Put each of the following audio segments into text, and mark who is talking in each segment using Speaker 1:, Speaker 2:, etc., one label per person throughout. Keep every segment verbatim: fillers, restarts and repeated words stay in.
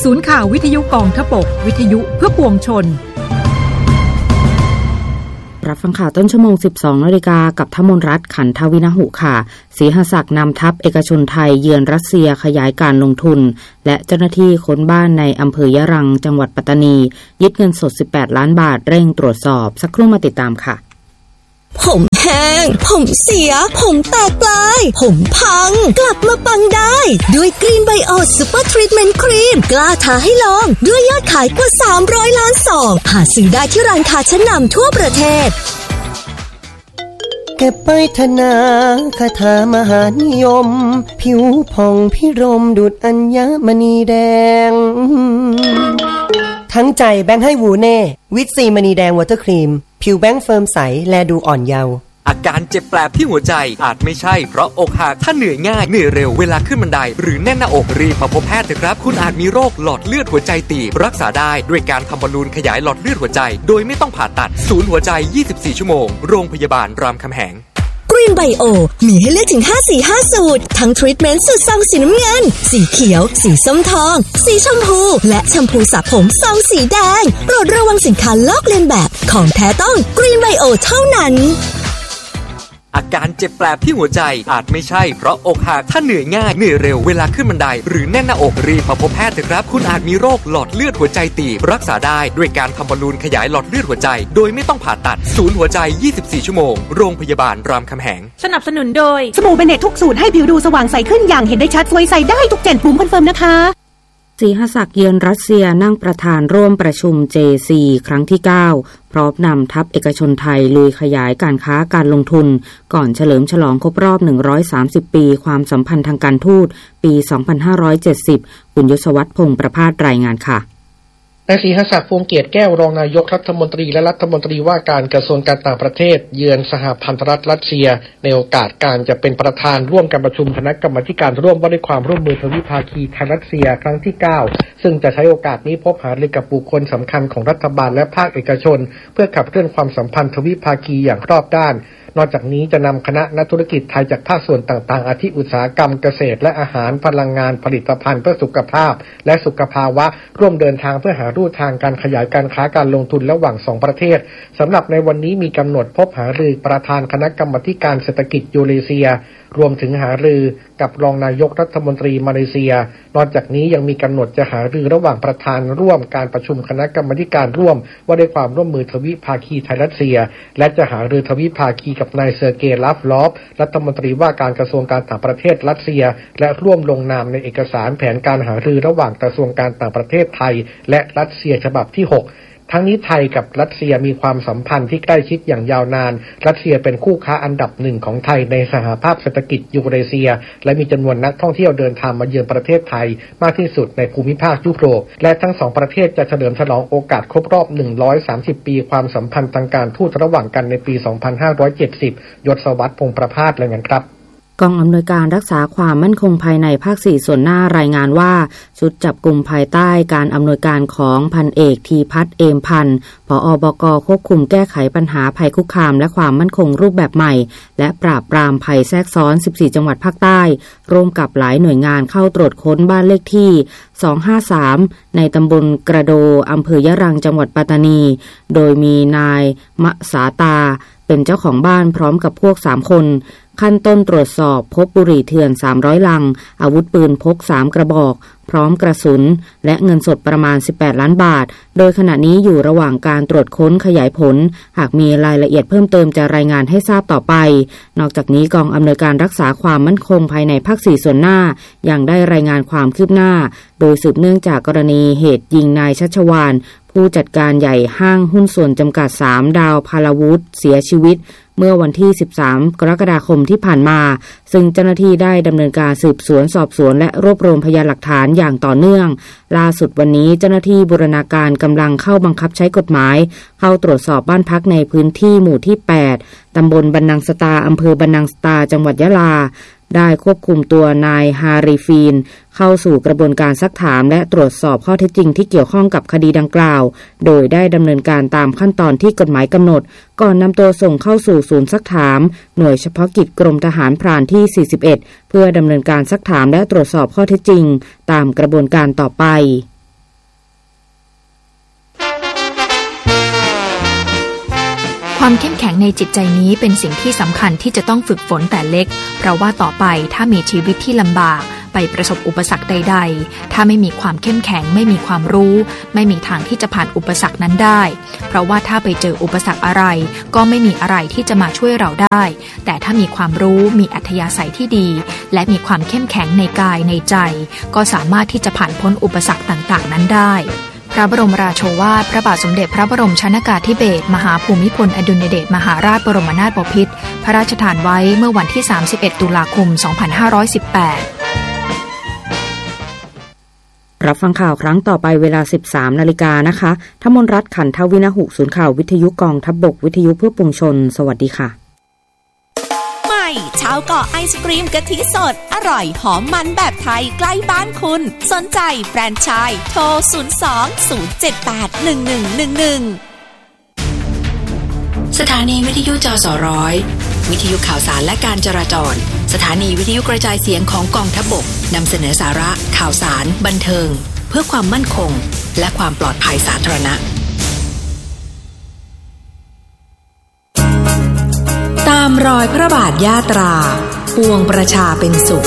Speaker 1: ศูนย์ข่าววิทยุกองทพบกวิทยุเพื่อปวงชน
Speaker 2: รับฟังข่าวต้นชั่วโมง สิบสองนาฬิกากับธมนรัตน์ขันทวินหุค่ะศรีหศักดิ์นำทัพเอกชนไทยเยือนรัสเซียขยายการลงทุนและเจ้าหน้าที่ค้นบ้านในอำเภอยะรังจังหวัดปัตตานียึดเงินสดสิบแปดล้านบาทเร่งตรวจสอบสักครู่มาติดตามค่ะ
Speaker 3: ผมแห้งผมเสียผมแตกปลายผมพังกลับมาปังได้ด้วยกรีนไบโอซูเปอร์ทรีทเมนต์ครีมกล้าท้าให้ลองด้วยยอดขายกว่าสามร้อยล้านซองหาซื้อได้ที่ร้านค้าชั้นนำทั่วประเทศ
Speaker 4: เก็บไปธนาคาถามหานิยมผิวผ่องพิรมดุจอัญมณีแดงทั้งใจแบงค์ให้วูเน่วิตซีมณีแดงวอเตอร์ครีมผิวแบงค์เฟิร์มใสและดูอ่อนเยาว์
Speaker 5: อาการเจ็บแปลบที่หัวใจอาจไม่ใช่เพราะอกหักถ้าเหนื่อยง่ายเหนื่อยเร็วเวลาขึ้นบันไดหรือแน่นหน้าอกรีบมาพบแพทย์เถอะครับคุณอาจมีโรคหลอดเลือดหัวใจตีบรักษาได้ด้วยการทำบอลลูนขยายหลอดเลือดหัวใจโดยไม่ต้องผ่าตัดศูนย์หัวใจยี่สิบสี่ชั่วโมงโรงพยาบาลรามคำแหง
Speaker 3: กรีนไบโอมีให้เลือกถึงห้าสีห้าสูตรทั้งทรีทเมนต์สูตรซองสีน้ำเงินสีเขียวสีส้มทองสีชมพูและแชมพูสระผมซองสีแดงโปรดระวังสินค้าลอกเลียนแบบของแท้ต้องกรีนไบโอเท่านั้น
Speaker 5: อาการเจ็บแปลบที่หัวใจอาจไม่ใช่เพราะอกหักถ้าเหนื่อยง่ายเหนื่อยเร็วเวลาขึ้นบันไดหรือแน่นหน้าอกรีบมาพบแพทย์เถอะครับคุณอาจมีโรคหลอดเลือดหัวใจตีบรักษาได้ด้วยการทำบอลลูนขยายหลอดเลือดหัวใจโดยไม่ต้องผ่าตัดศูนย์หัวใจยี่สิบสี่ชั่วโมงโรงพยาบาลรามคำแหง
Speaker 6: สนับสนุนโดย
Speaker 7: สบู่เบเนตทุกสูตรให้ผิวดูสว่างใสขึ้นอย่างเห็นได้ชัดสวยใสได้ทุกเจนปุ่มคอนเฟิร์มนะคะ
Speaker 2: ศรีหศักดิ์เยือนรัสเซียนั่งประธานร่วมประชุม เจ ซี ครั้งที่เก้าพร้อมนำทัพเอกชนไทยลุยขยายการค้าการลงทุนก่อนเฉลิมฉลองครบรอบหนึ่งร้อยสามสิบปีความสัมพันธ์ทางการทูตปีสองพันห้าร้อยเจ็ดสิบคุณยศวัฒน์พงษ์ประภาสรายงานค่ะ
Speaker 8: นายศรีหศักดิ์ พวงเกียรติแก้วรองนายกรัฐมนตรีและรัฐมนตรีว่าการกระทรวงการต่างประเทศเยือนสหพันธรัฐรัสเซียในโอกาสการจะเป็นประธานร่วมการประชุมคณะกรรมาการร่วมว่าด้วยความร่วมมือทวิภาคีไทยรัสเซียครั้งที่เก้าซึ่งจะใช้โอกาสนี้พบหารือกับบุคคลสำคัญของรัฐบาลและภาคเอกชนเพื่อขับเคลื่อนความสัมพันธ์ทวิภาคีอย่างรอบด้านนอกจากนี้จะนำคณะนักธุรกิจไทยจากภาคส่วนต่างๆอาทิอุตสาหกรรมเกษตรและอาหารพลังงานผลิตภัณฑ์เพื่อสุขภาพและสุขภาวะร่วมเดินทางเพื่อหารูทางการขยายการค้าการลงทุนระหว่างสองประเทศสำหรับในวันนี้มีกำหนดพบหารือประธานคณะกรรมาการเศรษฐกิจยูเรเซียรวมถึงหารือกับรองนายกรัฐมนตรีมาเลเซียนอกจากนี้ยังมีกำหนดจะหารือระหว่างประธานร่วมการประชุมคณะกรรมาการร่วมว่าด้วยความร่วมมือทวิภาคีไทยรัสเซียและจะหารือทวิภาคีกับนายเซอร์เกย์ ลาฟลอฟรัฐมนตรีว่าการกระทรวงการต่างประเทศรัสเซียและร่วมลงนามในเอกสารแผนการหารือระหว่างกระทรวงการต่างประเทศไทยและรัสเซียฉบับที่หกทั้งนี้ไทยกับรัสเซียมีความสัมพันธ์ที่ใกล้ชิดอย่างยาวนานรัสเซียเป็นคู่ค้าอันดับหนึ่งของไทยในสหภาพเศรษฐกิจยูเรเซียและมีจำนวนนักท่องเที่ยวเดินทางมาเยือนประเทศไทยมากที่สุดในภูมิภาคยุโรปและทั้งสองประเทศจะเฉลิมฉลองโอกาสครบรอบหนึ่งร้อยสามสิบปีความสัมพันธ์ทางการทูตระหว่างกันในปีสองพันห้าร้อยเจ็ดสิบยศวัฒน์พงษ์ประภาสรายงานครับ
Speaker 2: กองอำนวยการรักษาความมั่นคงภายในภาคสี่ส่วนหน้ารายงานว่าชุดจับกุมภายใต้การอำนวยการของพันเอกทีพัฒน์เอมพันธ์ผอ.บก.ควบคุมแก้ไขปัญหาภัยคุกคามและความมั่นคงรูปแบบใหม่และปราบปรามภัยแทรกซ้อนสิบสี่จังหวัดภาคใต้ร่วมกับหลายหน่วยงานเข้าตรวจค้นบ้านเลขที่สองห้าสามในตำบลกระโดอำเภอยะรังจังหวัดปัตตานีโดยมีนายมะสาตาเป็นเจ้าของบ้านพร้อมกับพวกสามคนขั้นต้นตรวจสอบพบบุหรี่เถื่อนสามร้อยลังอาวุธปืนพกสามกระบอกพร้อมกระสุนและเงินสดประมาณสิบแปดล้านบาทโดยขณะนี้อยู่ระหว่างการตรวจค้นขยายผลหากมีรายละเอียดเพิ่มเติมจะรายงานให้ทราบต่อไปนอกจากนี้กองอำนวยการรักษาความมั่นคงภายในภาคสี่ส่วนหน้ายังได้รายงานความคืบหน้าโดยสืบเนื่องจากกรณีเหตุยิงนายชัชวาลผู้จัดการใหญ่ห้างหุ้นส่วนจำกัดสามดาวพาราวุธเสียชีวิตเมื่อวันที่สิบสามกรกฎาคมที่ผ่านมาซึ่งเจ้าหน้าที่ได้ดำเนินการสืบสวนสอบสวนและรวบรวมพยานหลักฐานอย่างต่อเนื่องล่าสุดวันนี้เจ้าหน้าที่บูรณาการกำลังเข้าบังคับใช้กฎหมายเข้าตรวจสอบบ้านพักในพื้นที่หมู่ที่แปดตำบลบันนังสตาอำเภอบันนังสตาจังหวัดยะลาได้ควบคุมตัวนายฮาริฟีนเข้าสู่กระบวนการซักถามและตรวจสอบข้อเท็จจริงที่เกี่ยวข้องกับคดีดังกล่าวโดยได้ดำเนินการตามขั้นตอนที่กฎหมายกำหนดก่อนนำตัวส่งเข้าสู่ศูนย์ซักถามหน่วยเฉพาะกิจกรมทหารพรานที่สี่สิบเอ็ดเพื่อดำเนินการซักถามและตรวจสอบข้อเท็จจริงตามกระบวนการต่อไป
Speaker 6: ความเข้มแข็งในจิตใจนี้เป็นสิ่งที่สำคัญที่จะต้องฝึกฝนแต่เล็กเพราะว่าต่อไปถ้ามีชีวิตที่ลำบากไปประสบอุปสรรคใดๆถ้าไม่มีความเข้มแข็งไม่มีความรู้ไม่มีทางที่จะผ่านอุปสรรคนั้นได้เพราะว่าถ้าไปเจออุปสรรคอะไรก็ไม่มีอะไรที่จะมาช่วยเราได้แต่ถ้ามีความรู้มีอัธยาศัยที่ดีและมีความเข้มแข็งในกายในใจก็สามารถที่จะผ่านพ้นอุปสรรคต่างๆนั้นได้พระบรมราโชวาทพระบาทสมเด็จพระบรมชนกาธิเบศรมหาภูมิพลอดุลยเดชมหาราชบรมนาถบพิตรพระราชทานไว้เมื่อวันที่สามสิบเอ็ดตุลาคมสองพันห้าร้อยสิบแปด
Speaker 2: รับฟังข่าวครั้งต่อไปเวลา สิบสามนาฬิกานะคะธมนรัตน์ขันทวินหุศูนย์ข่าววิทยุกองทัพบกวิทยุเพื่อปวงชนสวัสดีค่ะ
Speaker 3: ใหม่ชาวเกาะไอศกรีมกะทิสดอร่อยหอมมันแบบไทยใกล้บ้านคุณสนใจแฟรนไชส์โทรศูนย์ สอง ศูนย์ เจ็ด แปด หนึ่ง หนึ่ง หนึ่ง หนึ่ง
Speaker 9: สถานีวิทยุจสร้อยวิทยุข่าวสารและการจราจรสถานีวิทยุกระจายเสียงของกองทัพบกนำเสนอสาระข่าวสารบันเทิงเพื่อความมั่นคงและความปลอดภัยสาธารณะตามรอยพระบาทยาตราปวงประชาเป็นสุข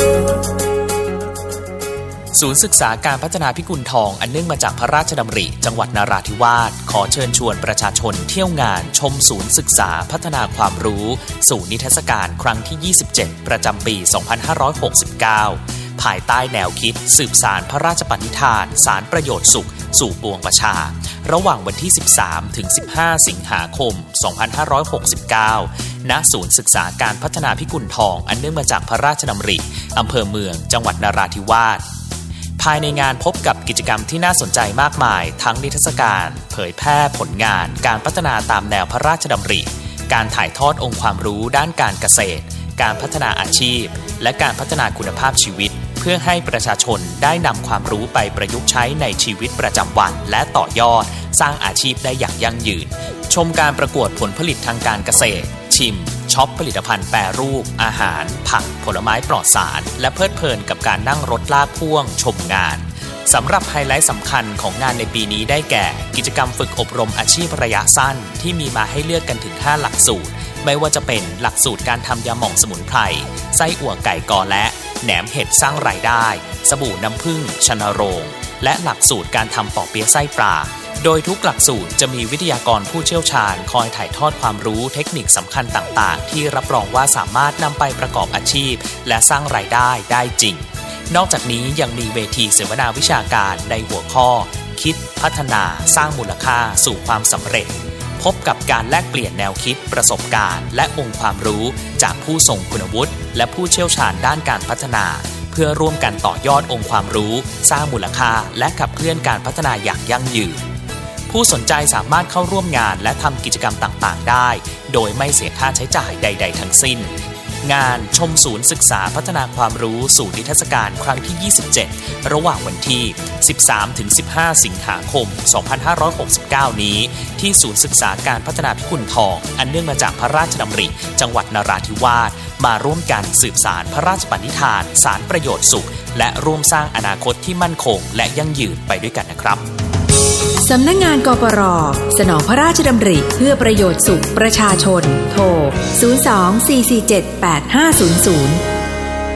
Speaker 10: ศูนย์ศึกษาการพัฒนาพิกุลทองอันเนื่องมาจากพระราชดำริจังหวัดนราธิวาสขอเชิญชวนประชาชนเที่ยวงานชมศูนย์ศึกษาพัฒนาความรู้สู่นิทรรศการครั้งที่ยี่สิบเจ็ดประจำปีสองพันห้าร้อยหกสิบเก้าภายใต้แนวคิดสืบสานพระราชปณิธานสารประโยชน์สุขสู่ปวงประชาระหว่างวันที่สิบสามถึงสิบห้าสิงหาคมสองพันห้าร้อยหกสิบเก้าณศูนย์ศึกษาการพัฒนาพิกุลทองอันเนื่องมาจากพระราชดำริอำเภอเมืองจังหวัดนราธิวาสภายในงานพบกับกิจกรรมที่น่าสนใจมากมายทั้งนิทรรศการเผยแพร่ผลงานการพัฒนาตามแนวพระราชดำริการถ่ายทอดองค์ความรู้ด้านการเกษตรการพัฒนาอาชีพและการพัฒนาคุณภาพชีวิตเพื่อให้ประชาชนได้นำความรู้ไปประยุกต์ใช้ในชีวิตประจำวันและต่อยอดสร้างอาชีพได้อย่างยั่งยืนชมการประกวดผลผลิตทางการเกษตรชิมช็อปผลิตภัณฑ์แปรรูปอาหารผักผลไม้ปลอดสารและเพลิดเพลินกับการนั่งรถลากพ่วงชมงานสำหรับไฮไลท์สำคัญของงานในปีนี้ได้แก่กิจกรรมฝึกอบรมอาชีพระยะสั้นที่มีมาให้เลือกกันถึงห้าหลักสูตรไม่ว่าจะเป็นหลักสูตรการทำยาหม่องสมุนไพรไส้อั่วไก่กอและแหนมเห็ดสร้างรายได้สบู่น้ำผึ้งชนโรงและหลักสูตรการทำปอเปี๊ยะไส้ปลาโดยทุกหลักสูตรจะมีวิทยากรผู้เชี่ยวชาญคอยถ่ายทอดความรู้เทคนิคสำคัญต่างๆที่รับรองว่าสามารถนำไปประกอบอาชีพและสร้างรายได้ได้จริงนอกจากนี้ยังมีเวทีเสวนาวิชาการในหัวข้อคิดพัฒนาสร้างมูลค่าสู่ความสำเร็จพบกับการแลกเปลี่ยนแนวคิดประสบการณ์และองค์ความรู้จากผู้ทรงคุณวุฒิและผู้เชี่ยวชาญด้านการพัฒนาเพื่อร่วมกันต่อยอดองค์ความรู้สร้างมูลค่าและขับเคลื่อนการพัฒนาอย่างยั่งยืนผู้สนใจสามารถเข้าร่วมงานและทำกิจกรรมต่างๆได้โดยไม่เสียค่าใช้จ่ายใดๆทั้งสิ้นงานชมศูนย์ศึกษาพัฒนาความรู้สู่นิทรรศการครั้งที่ยี่สิบเจ็ดระหว่างวันที่สิบสามถึงสิบห้าสิงหาคมสองพันห้าร้อยหกสิบเก้านี้ที่ศูนย์ศึกษาการพัฒนาพิกุลทองอันเนื่องมาจากพระราชดำริจังหวัดนราธิวาสมาร่วมกันสืบสานพระราชปณิธานสารประโยชน์สุขและร่วมสร้างอนาคตที่มั่นคงและยั่งยืนไปด้วยกันนะครับ
Speaker 9: สำนักงานกปร.สนองพระราชดำริเพื่อประโยชน์สุขประชาชนโทรศูนย์ สอง สี่ สี่ เจ็ด แปด ห้า ศูนย์ ศูนย์